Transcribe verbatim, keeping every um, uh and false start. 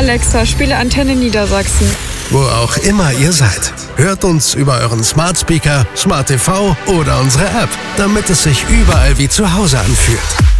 Alexa, spiele Antenne Niedersachsen. Wo auch immer ihr seid, hört uns über euren Smart Speaker, Smart T V oder unsere App, damit es sich überall wie zu Hause anfühlt.